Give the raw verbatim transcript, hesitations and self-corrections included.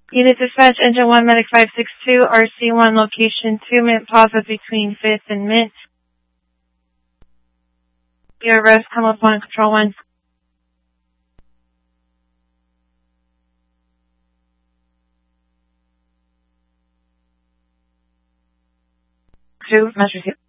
Unit Dispatch, Engine one, Medic five six two, R C one, Location two, Mint Plaza between fifth and Mint. Your arrest, come upon Control one. Two, measures you.